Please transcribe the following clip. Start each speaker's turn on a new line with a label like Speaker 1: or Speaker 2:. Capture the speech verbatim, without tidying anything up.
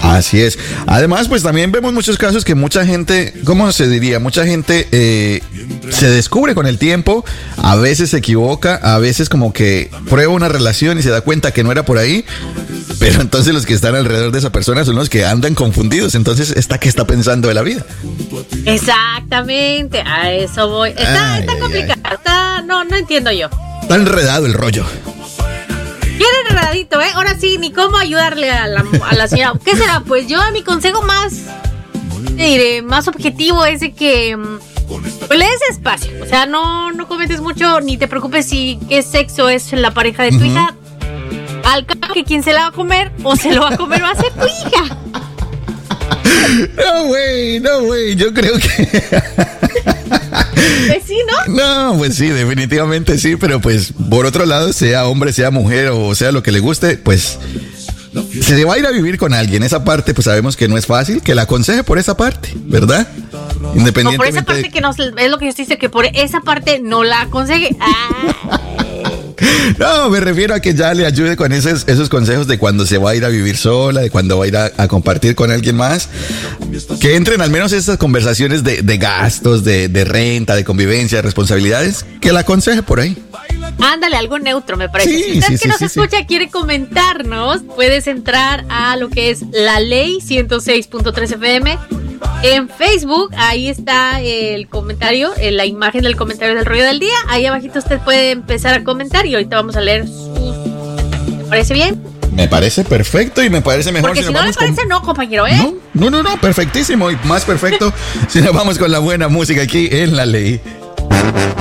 Speaker 1: Así es. Además, pues también vemos muchos casos que mucha gente, ¿cómo se diría? Mucha gente eh, se descubre con el tiempo, a veces se equivoca, a veces como que prueba una relación y se da cuenta que no era por ahí, pero entonces los que están alrededor de esa persona son los que andan confundidos. Entonces, ¿esta qué está pensando de la vida?
Speaker 2: Exactamente, a eso voy. Está,
Speaker 1: Ay,
Speaker 2: está
Speaker 1: ay,
Speaker 2: complicado, está, no, no entiendo yo.
Speaker 1: Está enredado el rollo.
Speaker 2: Bien enredadito, ¿eh? Ahora sí, ni cómo ayudarle a la, a la señora. ¿Qué será? Pues yo, mi consejo más, te diré, más objetivo es de que pues, le des espacio. O sea, no, no comentes mucho, ni te preocupes si qué sexo es la pareja de tu uh-huh. hija. Al cabo que quien se la va a comer o se lo va a comer va a ser tu hija.
Speaker 1: No, güey, no, güey, yo creo que...
Speaker 2: Pues sí, ¿no?
Speaker 1: No, pues sí, definitivamente sí, pero pues por otro lado, sea hombre, sea mujer o sea lo que le guste, pues se va a ir a vivir con alguien. Esa parte pues sabemos que no es fácil, que la aconseje por esa parte, ¿verdad? Independientemente.
Speaker 2: No, por esa parte que no, es lo que yo estoy diciendo, que por esa parte no la aconseje. Ah.
Speaker 1: No, me refiero a que ya le ayude con esos, esos consejos de cuando se va a ir a vivir sola, de cuando va a ir a, a compartir con alguien más. Que entren al menos estas conversaciones de, de gastos, de, de renta, de convivencia, de responsabilidades, que la aconseje por ahí.
Speaker 2: Ándale, algo neutro, me parece.
Speaker 1: Sí,
Speaker 2: si usted
Speaker 1: sí,
Speaker 2: que
Speaker 1: sí,
Speaker 2: nos
Speaker 1: sí,
Speaker 2: escucha
Speaker 1: sí.
Speaker 2: quiere comentarnos, puedes entrar a lo que es La Ley ciento seis punto tres F M. En Facebook, ahí está el comentario, la imagen del comentario del rollo del día. Ahí abajito usted puede empezar a comentar y ahorita vamos a leer sus... ¿Me parece bien?
Speaker 1: Me parece perfecto y me parece mejor.
Speaker 2: Porque si, si no le parece, con... no, compañero, ¿eh?
Speaker 1: No, no, no, no, perfectísimo y más perfecto si nos vamos con la buena música aquí en La Ley.